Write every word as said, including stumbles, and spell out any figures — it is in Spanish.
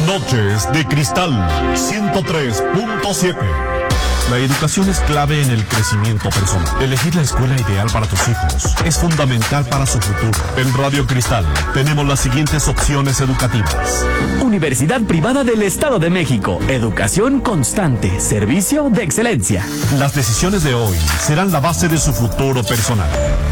Noches de Cristal ciento tres punto siete. La educación es clave en el crecimiento personal. Elegir la escuela ideal para tus hijos es fundamental para su futuro. En Radio Cristal tenemos las siguientes opciones educativas. Universidad Privada del Estado de México. Educación constante. Servicio de excelencia. Las decisiones de hoy serán la base de su futuro personal.